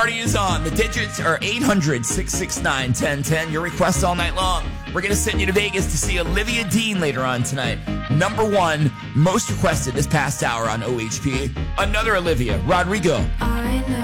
party is on. The digits are 800-669-1010. Your requests all night long. We're going to send you to Vegas to see Olivia Dean later on tonight. Number one, most requested this past hour on OHP. Another Olivia Rodrigo.